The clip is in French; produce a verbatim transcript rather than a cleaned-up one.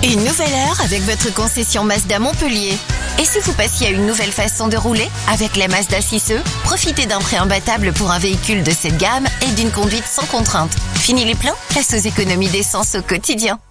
Une nouvelle heure avec votre concession Mazda Montpellier. Et si vous passiez à une nouvelle façon de rouler? Avec la Mazda six e, profitez d'un prix imbattable pour un véhicule de cette gamme et d'une conduite sans contrainte. Fini les pleins? Place aux économies d'essence au quotidien.